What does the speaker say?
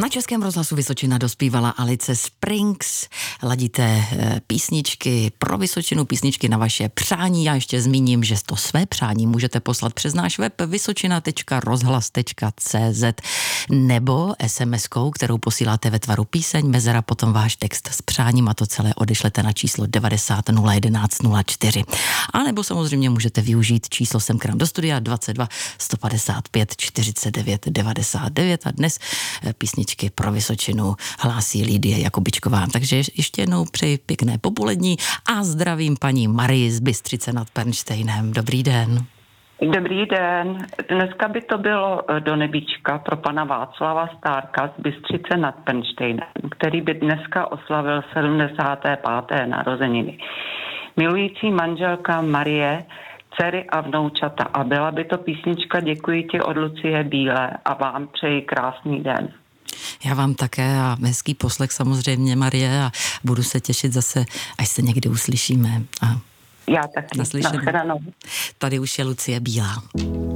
Českém rozhlasu Vysočina dospívala Alice Springs. Ladíte písničky pro Vysočinu, písničky na vaše přání. Já ještě zmíním, že to své přání můžete poslat přes náš web vysočina.rozhlas.cz nebo SMS-kou, kterou posíláte ve tvaru píseň, mezera, potom váš text s přáním a to celé odešlete na číslo 90 011 04. A nebo samozřejmě můžete využít číslo sem k nám do studia 22 155 49 99 a dnes písničky pro Vysočinu hlásí Lídie Jakubičková. Takže ještě jednou přeji pěkné popolední a zdravím paní Marii z Bystřice nad Pernštejnem. Dobrý den. Dobrý den. Dneska by to bylo do nebíčka pro pana Václava Stárka z Bystřice nad Pernštejnem, který by dneska oslavil 75. narozeniny. Milující manželka Marie, dcery a vnoučata. A byla by to písnička Děkuji ti od Lucie Bílé a vám přeji krásný den. Já vám také a hezký poslech samozřejmě, Marie, a budu se těšit zase, až se někdy uslyšíme. A já taky. naslyšenou. Tady už je Lucie Bílá.